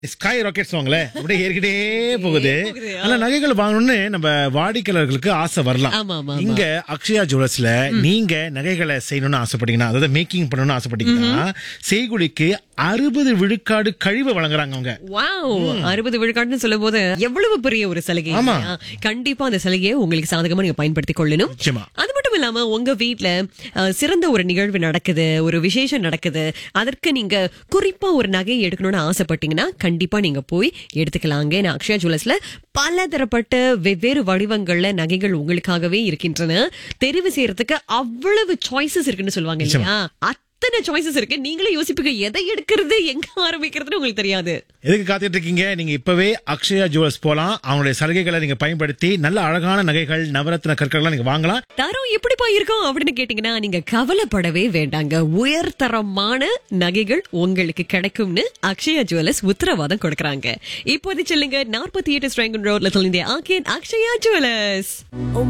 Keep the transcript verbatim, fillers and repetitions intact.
Sky rockets வாங்கல அப்படியே ஏறிக்கிட்டே போகுது. போகுது, ஆ. ஆனா நகைகள் வாங்கணும்னு நம்ம வாடிக்கையாளர்களுக்கு ஆசை வரலாம். ஆமா, ஆமா, ஆமா. இங்க அக்ஷயா ஜுவல்லர்ஸ்ல நீங்க நகைகளை செய்யணும்னு ஆசைப்பட்டீங்கன்னா, அதாவது மேக்கிங் பண்ணணும்னு ஆசைப்பட்டீங்கன்னா, செய்குலிக்கு அறுபது விழுக்காடு கழிவு வழங்குறாங்க அவங்க. வாவ், அறுபது விழுக்காடுன்னு சொல்லும் போது எவ்வளவு பெரிய ஒரு சலுகை ஆமா. இல்லையா? கண்டிப்பா அந்த சலுகையை உங்களுக்கு சாதகமா நீங்க பயன்படுத்திக் கொள்ளணும். நிச்சயமா. அது மட்டும் இல்லாம உங்க வீட்ல அஹ், சிறந்த ஒரு நிகழ்வு நடக்குது, ஒரு விசேஷம் நடக்குது, அதற்கு நீங்க குறிப்பா ஒரு நகை எடுக்கணும்னு ஆசைப்பட்டீங்கன்னா கண்டிப்பா நீங்க போய் எடுத்துக்கலாங்க. ஏன்னா அக்ஷயா ஜுவல்லர்ஸ்ல பல தரப்பட்ட வெவ்வேறு வடிவங்கள்ல நகைகள் உங்களுக்காகவே இருக்கின்றன. தெரிவு செய்யறதுக்கு அவ்வளவு சாய்ஸஸ் இருக்குன்னு சொல்லுவாங்க இல்லையா? அத்தனை சாய்ஸஸ் இருக்கு. நீங்களே யோசிப்பீங்க எதை எடுக்கிறது, எங்க ஆரம்பிக்கிறதுன்னு உங்களுக்கு தெரியாது. எதுக்கு காத்துட்டு இருக்கீங்க? நீங்க இப்பவே அக்ஷயா ஜுவல்லர்ஸ் போலாம். அவங்களுடைய சலுகைகளை நீங்க பயன்படுத்தி நல்ல அழகான நகைகள், நவரத்ன கற்கள்லாம் நீங்க வாங்கலாம். தரம் எப்படிப்பா இருக்கும் அப்படின்னு கேட்டீங்கன்னா நீங்க கவலைப்படவே வேண்டாங்க. உயர்தரமான நகைகள் உங்களுக்கு கிடைக்கும்னு அக்ஷயா ஜுவல்லர்ஸ் உத்தரவாதம் கொடுக்கறாங்க. இப்போது சொல்லுங்க நாற்பத்தி எட்டு ஸ்ட்ராங்கன் road little India arcade Akshaya jewellers.